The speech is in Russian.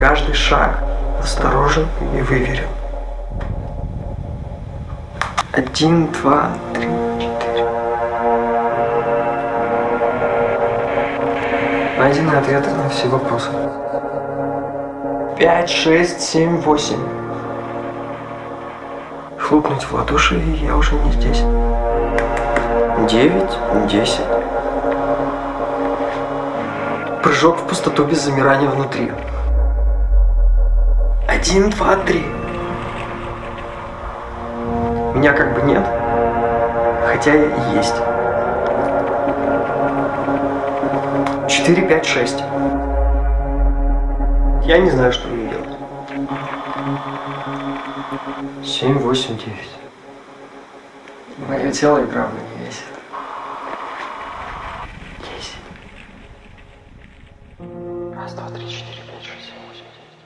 Каждый шаг осторожен и выверен. 1, 2, 3, 4. Найдены ответы на все вопросы. 5, 6, 7, 8. Хлопнуть в ладоши, и я уже не здесь. 9, 10. Прыжок в пустоту без замирания внутри. 1, 2, 3. Меня как бы нет, хотя я и есть. 4, 5, 6. Я не знаю, что мне делать. 7, 8, 9. Мое тело и правда не весит.